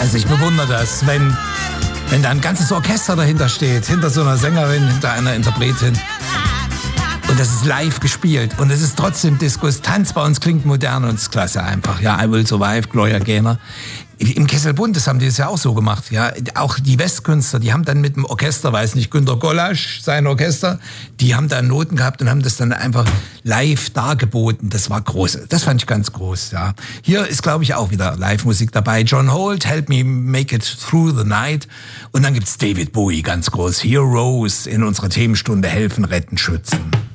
Also ich bewundere das, wenn da ein ganzes Orchester dahinter steht, hinter so einer Sängerin, hinter einer Interpretin. Und das ist live gespielt. Und es ist trotzdem Disco, es ist tanzbar und es klingt modern und es ist klasse einfach. Ja, I Will Survive, Gloria Gaynor. Im Kessel Buntes haben die das ja auch so gemacht. Ja, auch die Westkünstler, die haben dann mit dem Orchester, weiß nicht, Günter Gollasch, sein Orchester, die haben da Noten gehabt und haben das dann einfach live dargeboten. Das war groß. Das fand ich ganz groß, ja. Hier ist, glaube ich, auch wieder Live-Musik dabei. John Holt, Help Me Make It Through the Night. Und dann gibt's David Bowie, ganz groß. Heroes in unserer Themenstunde Helfen, Retten, Schützen.